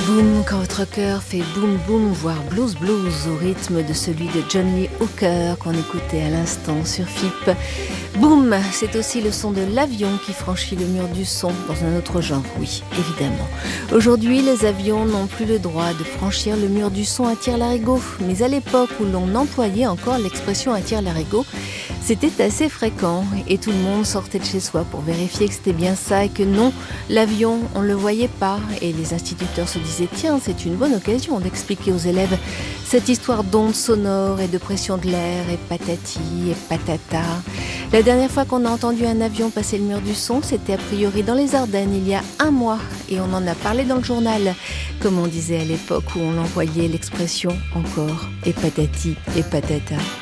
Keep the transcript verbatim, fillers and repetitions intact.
boum quand votre cœur fait boum boum, voire blues blues au rythme de celui de John Lee Hooker qu'on écoutait à l'instant sur F I P. Boum, c'est aussi le son de l'avion qui franchit le mur du son dans un autre genre, oui, évidemment. Aujourd'hui, les avions n'ont plus le droit de franchir le mur du son à tire-larigot, mais à l'époque où l'on employait encore l'expression à tire-larigot, c'était assez fréquent et tout le monde sortait de chez soi pour vérifier que c'était bien ça et que non, l'avion, on ne le voyait pas. Et les instituteurs se disaient, tiens, c'est une bonne occasion d'expliquer aux élèves cette histoire d'ondes sonores et de pression de l'air et patati et patata. La dernière fois qu'on a entendu un avion passer le mur du son, c'était a priori dans les Ardennes il y a un mois et on en a parlé dans le journal, comme on disait à l'époque où on employait l'expression encore et patati et patata.